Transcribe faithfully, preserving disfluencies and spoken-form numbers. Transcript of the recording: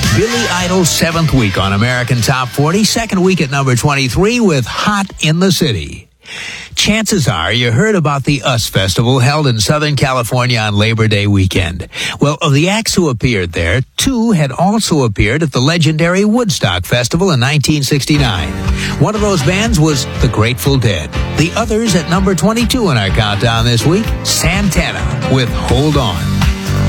Billy Idol's seventh week on American Top forty, second week at number twenty-three with Hot in the City. Chances are you heard about the U S Festival held in Southern California on Labor Day weekend. Well, of the acts who appeared there, two had also appeared at the legendary Woodstock Festival in nineteen sixty-nine. One of those bands was the Grateful Dead. The others at number twenty-two in our countdown this week, Santana with Hold On.